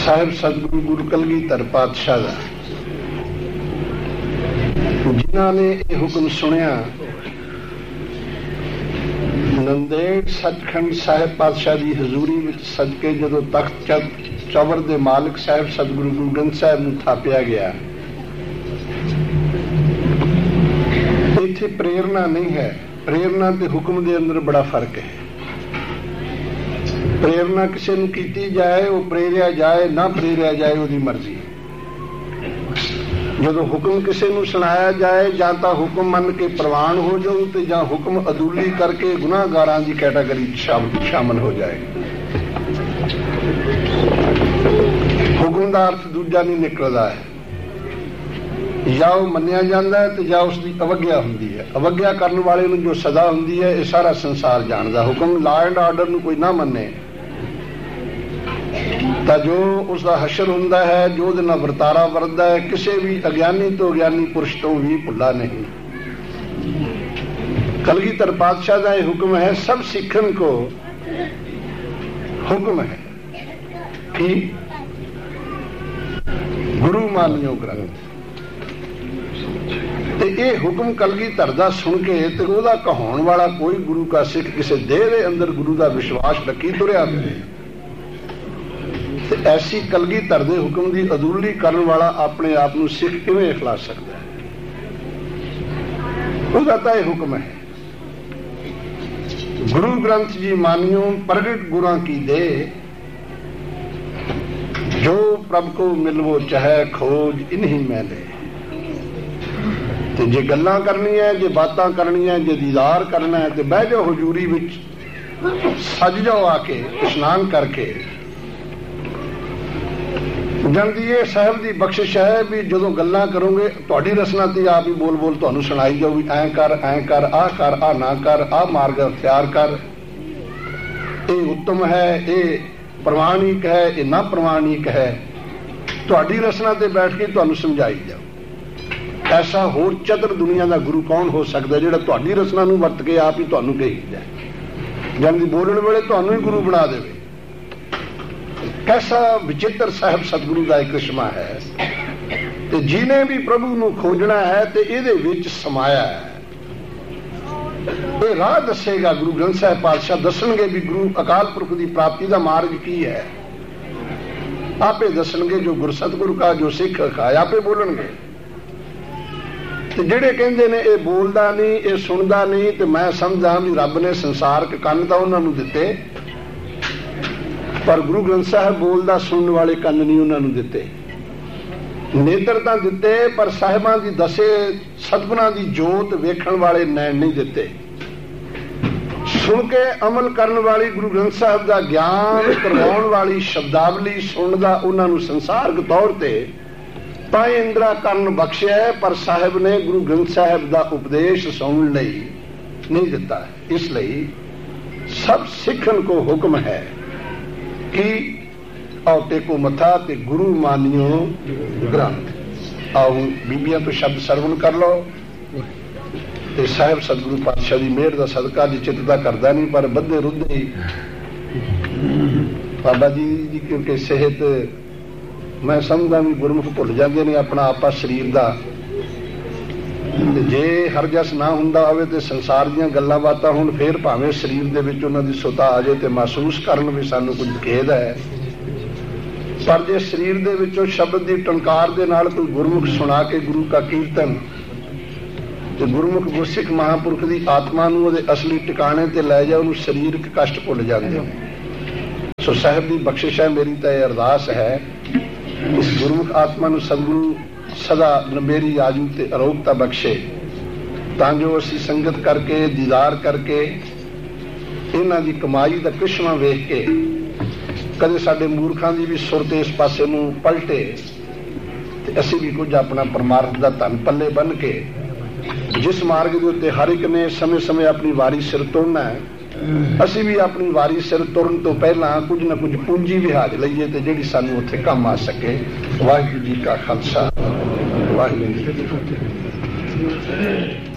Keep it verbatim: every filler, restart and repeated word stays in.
ਸਾਹਿਬ ਸਤਿਗੁਰੂ ਗੁਰੂ ਕਲਗੀਧਰ ਪਾਤਸ਼ਾਹ ਦਾ, ਜਿਨ੍ਹਾਂ ਨੇ ਇਹ ਹੁਕਮ ਸੁਣਿਆ, ਨੰਦੇੜ ਸੱਚਖੰਡ ਸਾਹਿਬ ਪਾਤਸ਼ਾਹ ਦੀ ਹਜ਼ੂਰੀ ਵਿੱਚ ਸਦਕੇ ਜਦੋਂ ਤਖਤ ਚੌਵਰ ਦੇ ਮਾਲਕ ਸਾਹਿਬ ਸਤਿਗੁਰੂ ਗੁਰੂ ਗ੍ਰੰਥ ਸਾਹਿਬ ਨੂੰ ਥਾਪਿਆ ਗਿਆ, ਇੱਥੇ ਪ੍ਰੇਰਨਾ ਨਹੀਂ ਹੈ। ਪ੍ਰੇਰਨਾ ਤੇ ਹੁਕਮ ਦੇ ਅੰਦਰ ਬੜਾ ਫਰਕ ਹੈ। ਪ੍ਰੇਰਨਾ ਕਿਸੇ ਨੂੰ ਕੀਤੀ ਜਾਏ, ਉਹ ਪ੍ਰੇਰਿਆ ਜਾਏ, ਨਾ ਪ੍ਰੇਰਿਆ ਜਾਏ, ਉਹਦੀ ਮਰਜ਼ੀ। ਜਦੋਂ ਹੁਕਮ ਕਿਸੇ ਨੂੰ ਸੁਣਾਇਆ ਜਾਏ, ਜਾਂ ਤਾਂ ਹੁਕਮ ਮੰਨ ਕੇ ਪ੍ਰਵਾਨ ਹੋ ਜਾਓ, ਤੇ ਜਾਂ ਹੁਕਮ ਅਦੂਲੀ ਕਰਕੇ ਗੁਨਾਹਗਾਰਾਂ ਦੀ ਕੈਟਾਗਰੀ ਸ਼ਾਮਲ ਹੋ ਜਾਏ। ਹੁਕਮ ਦਾ ਅਰਥ ਦੂਜਾ ਨਹੀਂ ਨਿਕਲਦਾ ਹੈ। ਜਾਂ ਉਹ ਮੰਨਿਆ ਜਾਂਦਾ ਹੈ ਤੇ ਜਾਂ ਉਸ ਦੀ ਅਵੱਗਿਆ ਹੁੰਦੀ ਹੈ। ਅਵੱਗਿਆ ਕਰਨ ਵਾਲੇ ਨੂੰ ਜੋ ਸਜ਼ਾ ਹੁੰਦੀ ਹੈ, ਇਹ ਸਾਰਾ ਸੰਸਾਰ ਜਾਣਦਾ। ਹੁਕਮ ਲਾ ਐਂਡ ਆਰਡਰ ਨੂੰ ਕੋਈ ਨਾ ਮੰਨੇ ਤਾਂ ਜੋ ਉਸ ਦਾ ਹਸ਼ਰ ਹੁੰਦਾ ਹੈ, ਜੋ ਉਹਦੇ ਨਾਲ ਵਰਤਾਰਾ ਵਰਤਦਾ ਹੈ, ਕਿਸੇ ਵੀ ਅਗਿਆਨੀ ਤੋਂ ਅਗਿਆਨੀ ਪੁਰਸ਼ ਤੋਂ ਵੀ ਭੁੱਲਾ ਨਹੀਂ। ਕਲਗੀਧਰ ਪਾਤਸ਼ਾਹ ਦਾ ਇਹ ਹੁਕਮ ਹੈ, ਸਭ ਸਿੱਖਣ ਕੋ ਹੁਕਮ ਹੈ ਕਿ ਗੁਰੂ ਮਾਨਿਓ ਗ੍ਰੰਥ। ਤੇ ਇਹ ਹੁਕਮ ਕਲਗੀਧਰ ਦਾ ਸੁਣ ਕੇ ਤੇ ਉਹਦਾ ਕਹਾਉਣ ਵਾਲਾ ਕੋਈ ਗੁਰੂ ਕਾ ਸਿੱਖ ਕਿਸੇ ਦੇਹ ਦੇ ਅੰਦਰ ਗੁਰੂ ਦਾ ਵਿਸ਼ਵਾਸ ਰੱਖੀ ਤੁਰਿਆ ਪਏ, ਤੇ ਐਸੀ ਕਲਗੀਧਰ ਦੇ ਹੁਕਮ ਦੀ ਅਦੂਲੀ ਕਰਨ ਵਾਲਾ ਆਪਣੇ ਆਪ ਨੂੰ ਸਿੱਖ ਕਿਵੇਂ ਅਖਲਾ ਸਕਦਾ ਹੈ? ਉਹਦਾ ਤਾਂ ਇਹ ਹੁਕਮ ਹੈ, ਗੁਰੂ ਗ੍ਰੰਥ ਜੀ ਮਾਨਿਓ ਪ੍ਰਗਟ ਗੁਰਾਂ ਕੀ ਦੇ, ਜੋ ਪ੍ਰਭ ਕੋ ਮਿਲਵੋ ਚਾਹੇ ਖੋਜ ਇਨਹੀ ਮੈਂ ਲੈ। ਤੇ ਜੇ ਗੱਲਾਂ ਕਰਨੀਆਂ, ਜੇ ਬਾਤਾਂ ਕਰਨੀਆਂ, ਜੇ ਦੀਦਾਰ ਕਰਨਾ ਹੈ, ਤੇ ਬਹਿ ਜਾਓ ਹਜ਼ੂਰੀ ਵਿੱਚ, ਸੱਜ ਜਾਓ ਆ ਕੇ ਇਸ਼ਨਾਨ ਕਰਕੇ। ਜਲਦੀ ਇਹ ਸਾਹਿਬ ਦੀ ਬਖਸ਼ਿਸ਼ ਹੈ ਵੀ ਜਦੋਂ ਗੱਲਾਂ ਕਰੋਗੇ, ਤੁਹਾਡੀ ਰਸਨਾ ਤੇ ਆਪ ਹੀ ਬੋਲ ਬੋਲ ਤੁਹਾਨੂੰ ਸੁਣਾਈ ਜਾਊ ਵੀ ਐਂ ਕਰ, ਐਂ ਕਰ, ਆਹ ਕਰ, ਆਹ ਨਾ ਕਰ, ਆਹ ਮਾਰਗ ਅਖਤਿਆਰ ਕਰ, ਇਹ ਉੱਤਮ ਹੈ, ਇਹ ਪ੍ਰਵਾਨਿਕ ਹੈ, ਇਹ ਨਾ ਪ੍ਰਵਾਨਿਕ ਹੈ। ਤੁਹਾਡੀ ਰਸਨਾ ਤੇ ਬੈਠ ਕੇ ਤੁਹਾਨੂੰ ਸਮਝਾਈ ਜਾਊ। ਐਸਾ ਹੋਰ ਚਤੁਰ ਦੁਨੀਆ ਦਾ ਗੁਰੂ ਕੌਣ ਹੋ ਸਕਦਾ ਜਿਹੜਾ ਤੁਹਾਡੀ ਰਸਨਾ ਨੂੰ ਵਰਤ ਕੇ ਆਪ ਹੀ ਤੁਹਾਨੂੰ ਕਹੀ ਜਾਏ, ਜਦ ਬੋਲਣ ਵੇਲੇ ਤੁਹਾਨੂੰ ਹੀ ਗੁਰੂ ਬਣਾ ਦੇਵੇ। ਕੈਸਾ ਵਿਚਿੱਤਰ ਸਾਹਿਬ ਸਤਿਗੁਰੂ ਦਾ ਇੱਕ ਕ੍ਰਿਸ਼ਮਾ ਹੈ। ਤੇ ਜਿਹਨੇ ਵੀ ਪ੍ਰਭੂ ਨੂੰ ਖੋਜਣਾ ਹੈ ਤੇ ਇਹਦੇ ਵਿੱਚ ਸਮਾਇਆ ਹੈ। ਇਹ ਰਾਹ ਦੱਸੇਗਾ ਗੁਰੂ ਗ੍ਰੰਥ ਸਾਹਿਬ ਪਾਤਸ਼ਾਹ, ਦੱਸਣਗੇ ਵੀ ਗੁਰੂ ਅਕਾਲ ਪੁਰਖ ਦੀ ਪ੍ਰਾਪਤੀ ਦਾ ਮਾਰਗ ਕੀ ਹੈ। ਆਪੇ ਦੱਸਣਗੇ, ਜੋ ਗੁਰ ਸਤਿਗੁਰੂ ਕਾ ਜੋ ਸਿੱਖ ਖਾਏ ਆਪੇ ਬੋਲਣਗੇ। ਤੇ ਜਿਹੜੇ ਕਹਿੰਦੇ ਨੇ ਇਹ ਬੋਲਦਾ ਨਹੀਂ, ਇਹ ਸੁਣਦਾ ਨਹੀਂ, ਤੇ ਮੈਂ ਸਮਝਾਂ ਵੀ ਰੱਬ ਨੇ ਸੰਸਾਰਕ ਕੰਨ ਤਾਂ ਉਹਨਾਂ ਨੂੰ ਦਿੱਤੇ, ਪਰ ਗੁਰੂ ਗ੍ਰੰਥ ਸਾਹਿਬ ਬੋਲਦਾ ਸੁਣਨ ਵਾਲੇ ਕੰਨ ਨਹੀਂ ਉਹਨਾਂ ਨੂੰ ਦਿੱਤੇ। ਨੇਤਰ ਤਾਂ ਦਿੱਤੇ, ਪਰ ਸਾਹਿਬਾਂ ਦੀ ਦਸੇ ਸਤਿਗੁਰਾਂ ਦੀ ਜੋਤ ਵੇਖਣ ਵਾਲੇ ਨੈਣ ਨਹੀਂ ਦਿੱਤੇ। ਸੁਣ ਕੇ ਅਮਲ ਕਰਨ ਵਾਲੀ ਗੁਰੂ ਗ੍ਰੰਥ ਸਾਹਿਬ ਦਾ ਗਿਆਨ ਕਰਵਾਉਣ ਵਾਲੀ ਸ਼ਬਦਾਵਲੀ ਸੁਣਨ ਦਾ ਉਹਨਾਂ ਨੂੰ ਸੰਸਾਰਕ ਤੌਰ ਤੇ ਪੰਜ ਇੰਦਰਾ ਕਰਨ ਬਖਸ਼ਿਆ, ਪਰ ਸਾਹਿਬ ਨੇ ਗੁਰੂ ਗ੍ਰੰਥ ਸਾਹਿਬ ਦਾ ਉਪਦੇਸ਼ ਸੁਣਨ ਲਈ ਨਹੀਂ ਦਿੱਤਾ। ਇਸ ਲਈ ਸਭ ਸਿੱਖਣ ਕੋ ਹੁਕਮ ਹੈ ਕਿ ਆਓ ਟੇਕੋ ਮੱਥਾ ਤੇ ਗੁਰੂ ਮਾਨਿਓ ਗ੍ਰੰਥ। ਆਓ ਬੀਬੀਆਂ ਤੋਂ ਸ਼ਬਦ ਸਰਵਣ ਕਰ ਲਓ। ਤੇ ਸਾਹਿਬ ਸਤਿਗੁਰੂ ਪਾਤਸ਼ਾਹ ਦੀ ਮਿਹਰ ਦਾ ਸਦਕਾ, ਜੀ ਚਿੱਤ ਦਾ ਕਰਦਾ ਨਹੀਂ, ਪਰ ਬੱਧੇ ਰੁੱਧੇ ਹੀ ਬਾਬਾ ਜੀ ਦੀ ਕਿਉਂਕਿ ਸਿਹਤ ਮੈਂ ਸਮਝਦਾ ਵੀ ਗੁਰਮੁਖ ਭੁੱਲ ਜਾਂਦੇ ਨੇ ਆਪਣਾ ਆਪਾ ਸਰੀਰ ਦਾ। ਜੇ ਹਰਜਸ ਨਾ ਹੁੰਦਾ ਹੋਵੇ ਤੇ ਸੰਸਾਰ ਦੀਆਂ ਗੱਲਾਂ ਬਾਤਾਂ ਹੁਣ ਫੇਰ ਭਾਵੇਂ ਸਰੀਰ ਦੇ ਵਿੱਚ ਉਹਨਾਂ ਦੀ ਸੁਤਾ ਆ ਜਾਏ ਤੇ ਮਹਿਸੂਸ ਕਰਨ ਵੀ ਸਾਨੂੰ ਕੁਝ ਖੇਦ ਹੈ, ਪਰ ਜੇ ਸਰੀਰ ਦੇ ਵਿੱਚੋਂ ਸ਼ਬਦ ਦੀ ਟੰਕਾਰ ਦੇ ਨਾਲ ਕੋਈ ਗੁਰਮੁਖ ਸੁਣਾ ਕੇ ਗੁਰੂ ਕਾ ਕੀਰਤਨ ਤੇ ਗੁਰਮੁਖ ਗੁਰਸਿੱਖ ਮਹਾਂਪੁਰਖ ਦੀ ਆਤਮਾ ਨੂੰ ਉਹਦੇ ਅਸਲੀ ਟਿਕਾਣੇ ਤੇ ਲੈ ਜਾ, ਉਹਨੂੰ ਸਰੀਰਕ ਕਸ਼ਟ ਭੁੱਲ ਜਾਂਦੇ ਹੋ। ਸੋ ਸਾਹਿਬ ਦੀ ਬਖਸ਼ਿਸ਼ ਹੈ, ਮੇਰੀ ਤਾਂ ਇਹ ਅਰਦਾਸ ਹੈ, ਇਸ ਗੁਰਮੁਖ ਆਤਮਾ ਨੂੰ ਸਤਿਗੁਰੂ ਸਦਾ ਮੇਰੀ ਆਜੂ ਤੇ ਅਰੋਗਤਾ ਬਖਸ਼ੇ, ਤਾਂ ਜੋ ਅਸੀਂ ਸੰਗਤ ਕਰਕੇ, ਦੀਦਾਰ ਕਰਕੇ, ਇਹਨਾਂ ਦੀ ਕਮਾਈ ਦਾ ਕ੍ਰਿਸ਼ਮਾ ਵੇਖ ਕੇ ਕਦੇ ਸਾਡੇ ਮੂਰਖਾਂ ਦੀ ਵੀ ਸੁਰਤ ਇਸ ਪਾਸੇ ਨੂੰ ਪਲਟੇ ਤੇ ਅਸੀਂ ਵੀ ਕੁਝ ਆਪਣਾ ਪਰਮਾਰਥ ਦਾ ਧਨ ਪੱਲੇ ਬੰਨ ਕੇ, ਜਿਸ ਮਾਰਗ ਦੇ ਉੱਤੇ ਹਰ ਇੱਕ ਨੇ ਸਮੇਂ ਸਮੇਂ ਆਪਣੀ ਵਾਰੀ ਸਿਰ ਤੁਰਨਾ ਹੈ, ਅਸੀਂ ਵੀ ਆਪਣੀ ਵਾਰੀ ਸਿਰ ਤੁਰਨ ਤੋਂ ਪਹਿਲਾਂ ਕੁਝ ਨਾ ਕੁਝ ਪੂੰਜੀ ਵਿਹਾਜ ਲਈਏ ਤੇ ਜਿਹੜੀ ਸਾਨੂੰ ਉੱਥੇ ਕੰਮ ਆ ਸਕੇ। ਵਾਹਿਗੁਰੂ ਜੀ ਕਾ ਖਾਲਸਾ, ਵਾਹਿਗੁਰੂ ਜੀ ਕੀ ਫਤਿਹ।